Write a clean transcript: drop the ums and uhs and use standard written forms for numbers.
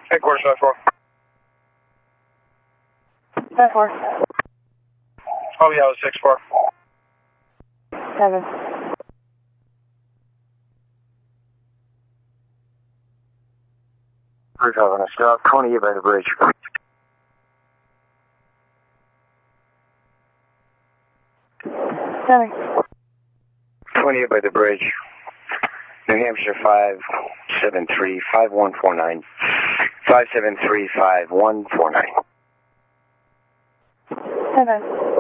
Headquarters 5-4. 5-4. Oh yeah, it was 6-4. 7. We're having a stop. 28 by the bridge. 7. 28 by the bridge. New Hampshire 573-5149. 573-5149. 7.